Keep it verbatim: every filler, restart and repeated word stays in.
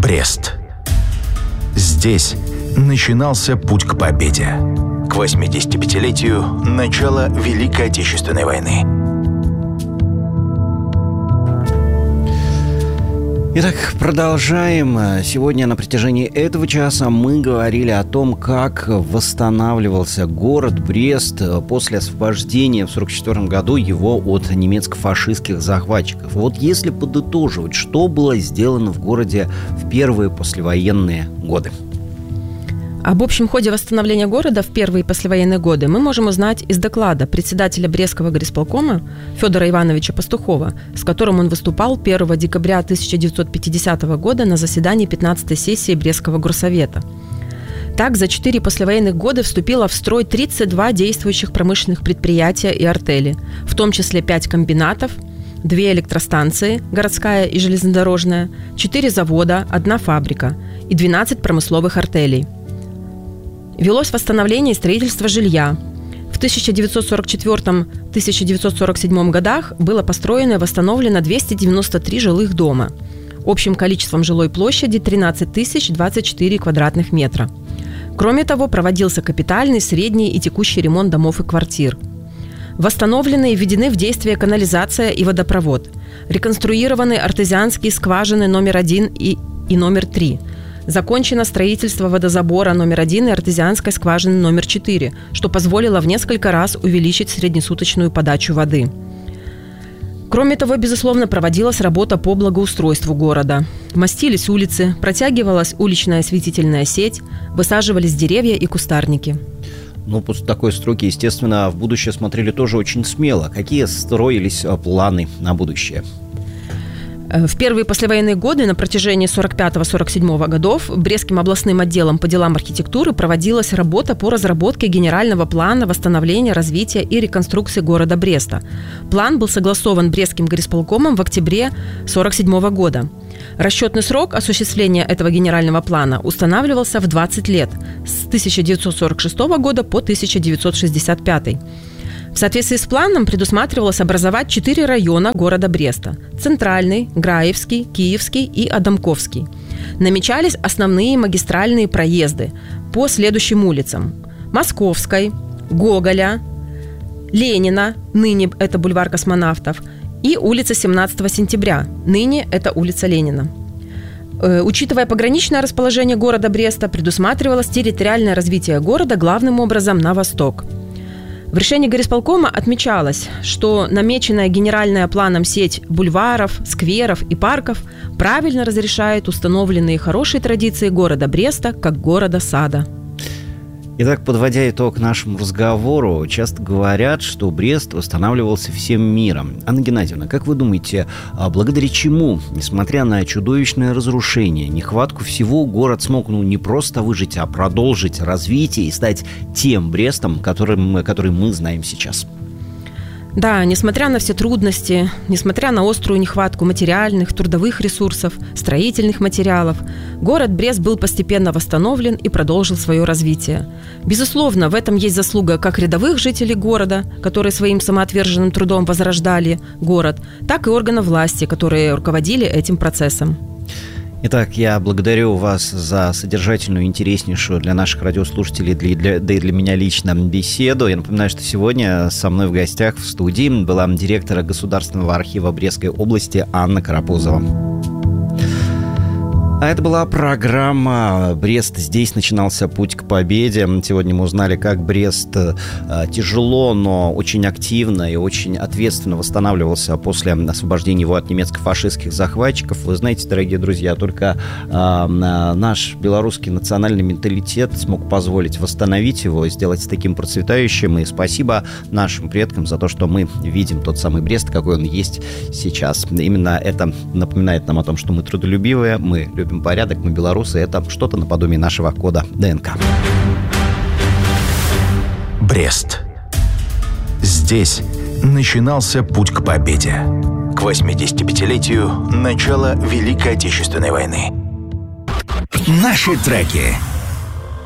Брест. Здесь начинался путь к победе. К восьмидесятипятилетию начала Великой Отечественной войны. Итак, продолжаем. Сегодня на протяжении этого часа мы говорили о том, как восстанавливался город Брест после освобождения в сорок четвёртом году его от немецко-фашистских захватчиков. Вот если подытоживать, что было сделано в городе в первые послевоенные годы? Об общем ходе восстановления города в первые послевоенные годы мы можем узнать из доклада председателя Брестского горисполкома Федора Ивановича Пастухова, с которым он выступал первого декабря тысяча девятьсот пятидесятого года на заседании пятнадцатой сессии Брестского горсовета. Так, за четыре послевоенных года вступило в строй тридцать два действующих промышленных предприятия и артели, в том числе пять комбинатов, две электростанции, городская и железнодорожная, четыре завода, одна фабрика и двенадцать промысловых артелей. Велось восстановление и строительство жилья. В тысяча девятьсот сорок четвёртом — тысяча девятьсот сорок седьмом годах было построено и восстановлено двести девяносто три жилых дома. Общим количеством жилой площади тринадцать тысяч двадцать четыре квадратных метра. Кроме того, проводился капитальный, средний и текущий ремонт домов и квартир. Восстановлены и введены в действие канализация и водопровод. Реконструированы артезианские скважины номер один и, и номер три. Закончено строительство водозабора номер один и артезианской скважины номер четыре, что позволило в несколько раз увеличить среднесуточную подачу воды. Кроме того, безусловно, проводилась работа по благоустройству города. Мостились улицы, протягивалась уличная осветительная сеть, высаживались деревья и кустарники. Ну, после такой стройки, естественно, в будущее смотрели тоже очень смело. Какие строились планы на будущее? В первые послевоенные годы на протяжении сорок пятого — сорок седьмого годов Брестским областным отделом по делам архитектуры проводилась работа по разработке генерального плана восстановления, развития и реконструкции города Бреста. План был согласован Брестским горисполкомом в октябре сорок седьмого года. Расчетный срок осуществления этого генерального плана устанавливался в двадцать лет с тысяча девятьсот сорок шестого года по тысяча девятьсот шестьдесят пятый. В соответствии с планом предусматривалось образовать четыре района города Бреста – Центральный, Граевский, Киевский и Адамковский. Намечались основные магистральные проезды по следующим улицам – Московской, Гоголя, Ленина, ныне это бульвар Космонавтов, и улица семнадцатого сентября, ныне это улица Ленина. Э, учитывая пограничное расположение города Бреста, предусматривалось территориальное развитие города главным образом на восток. В решении горисполкома отмечалось, что намеченная генеральная планом сеть бульваров, скверов и парков правильно разрешает установленные хорошие традиции города Бреста как города-сада. Итак, подводя итог нашему разговору, часто говорят, что Брест восстанавливался всем миром. Анна Геннадьевна, как вы думаете, благодаря чему, несмотря на чудовищное разрушение, нехватку всего, город смог ну, не просто выжить, а продолжить развитие и стать тем Брестом, которым, который мы знаем сейчас? Да, несмотря на все трудности, несмотря на острую нехватку материальных, трудовых ресурсов, строительных материалов, город Брест был постепенно восстановлен и продолжил свое развитие. Безусловно, в этом есть заслуга как рядовых жителей города, которые своим самоотверженным трудом возрождали город, так и органов власти, которые руководили этим процессом. Итак, я благодарю вас за содержательную, интереснейшую для наших радиослушателей, для, для, да и для меня лично беседу. Я напоминаю, что сегодня со мной в гостях в студии была директор Государственного архива Брестской области Анна Карапузова. А это была программа «Брест. Здесь начинался путь к победе». Сегодня мы узнали, как Брест тяжело, но очень активно и очень ответственно восстанавливался после освобождения его от немецко-фашистских захватчиков. Вы знаете, дорогие друзья, только э, наш белорусский национальный менталитет смог позволить восстановить его и сделать таким процветающим. И спасибо нашим предкам за то, что мы видим тот самый Брест, какой он есть сейчас. Именно это напоминает нам о том, что мы трудолюбивые, мы любим порядок, мы белорусы, это что-то наподобие нашего кода ДНК. Брест. Здесь начинался путь к победе. К восьмидесятипятилетию начала Великой Отечественной войны. Наши треки.